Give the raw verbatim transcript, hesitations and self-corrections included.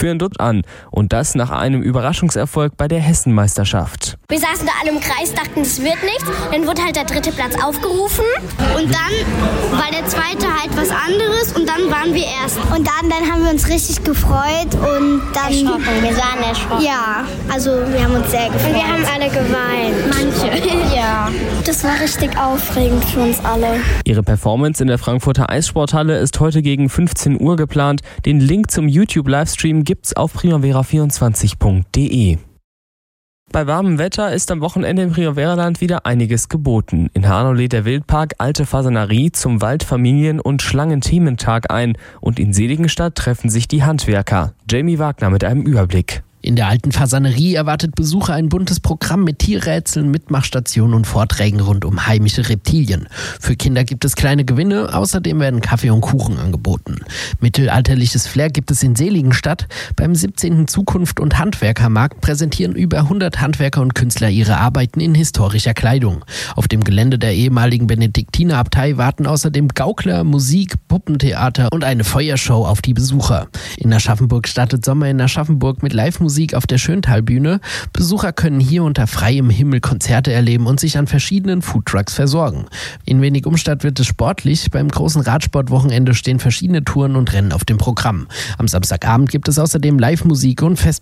führen dort an. Und das nach einem Überraschungserfolg bei der Hessenmeisterschaft. Wir saßen da alle im Kreis, dachten, es wird nichts. Dann wurde halt der dritte Platz aufgerufen. Und dann war der zweite halt was anderes und dann waren wir erst. Und dann, dann haben wir uns richtig gefreut und dann... Erschrocken, wir waren erschrocken. Ja, also wir haben uns sehr gefreut. Und wir haben alle geweint. Manche. Ja. Das war richtig aufregend für uns alle. Ihre Performance in der Frankfurter Eissporthalle ist heute gegen fünfzehn Uhr geplant. Den Link zum YouTube-Livestream gibt's auf primavera vierundzwanzig punkt de. Bei warmem Wetter ist am Wochenende im Primaveraland wieder einiges geboten. In Hanau lädt der Wildpark Alte Fasanerie zum Waldfamilien- und Schlangenthementag ein. Und in Seligenstadt treffen sich die Handwerker. Jamie Wagner mit einem Überblick. In der Alten Fasanerie erwartet Besucher ein buntes Programm mit Tierrätseln, Mitmachstationen und Vorträgen rund um heimische Reptilien. Für Kinder gibt es kleine Gewinne, außerdem werden Kaffee und Kuchen angeboten. Mittelalterliches Flair gibt es in Seligenstadt. Beim siebzehnten Zukunft- und Handwerkermarkt präsentieren über hundert Handwerker und Künstler ihre Arbeiten in historischer Kleidung. Auf dem Gelände der ehemaligen Benediktinerabtei warten außerdem Gaukler, Musik, Puppentheater und eine Feuershow auf die Besucher. In Aschaffenburg startet Sommer in Aschaffenburg mit Live-Musik auf der Schöntalbühne. Besucher können hier unter freiem Himmel Konzerte erleben und sich an verschiedenen Foodtrucks versorgen. In Wenig-Umstadt wird es sportlich. Beim großen Radsportwochenende stehen verschiedene Touren und Rennen auf dem Programm. Am Samstagabend gibt es außerdem Live-Musik und Fest